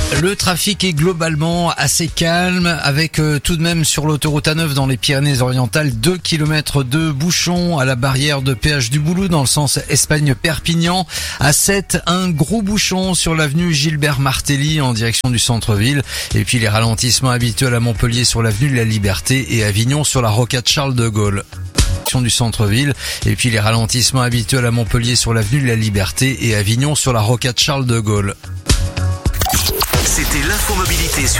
Le trafic est globalement assez calme avec tout de même sur l'autoroute A9 dans les Pyrénées-Orientales 2 km de bouchons à la barrière de péage du Boulou dans le sens Espagne-Perpignan. A7, un gros bouchon sur l'avenue Gilbert Martelly en direction du centre-ville. Et puis les ralentissements habituels à Montpellier sur l'avenue de la Liberté et Avignon sur la rocade Charles de Gaulle. Du centre-ville. Et puis les ralentissements habituels à Montpellier sur l'avenue de la Liberté et Avignon sur la rocade Charles de Gaulle. C'était l'infomobilité sur